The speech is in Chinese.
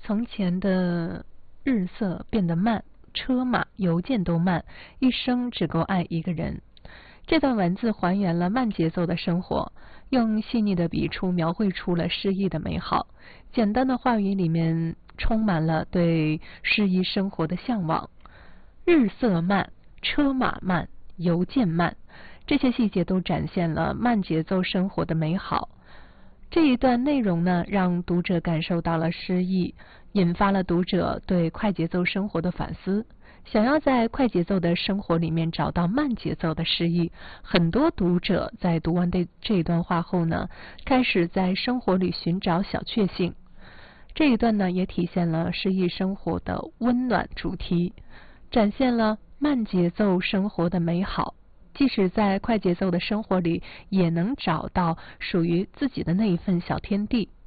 从前的日色变得慢，车马邮件都慢，一生只够爱一个人。这段文字还原了慢节奏的生活，用细腻的笔触描绘出了诗意的美好。简单的话语里面充满了对诗意生活的向往。日色慢，车马慢，邮件慢，这些细节都展现了慢节奏生活的美好。这一段内容呢，让读者感受到了诗意，引发了读者对快节奏生活的反思。想要在快节奏的生活里面找到慢节奏的诗意，很多读者在读完这一段话后呢，开始在生活里寻找小确幸。这一段呢，也体现了诗意生活的温暖主题，展现了慢节奏生活的美好。即使在快节奏的生活里，也能找到属于自己的那一份小天地。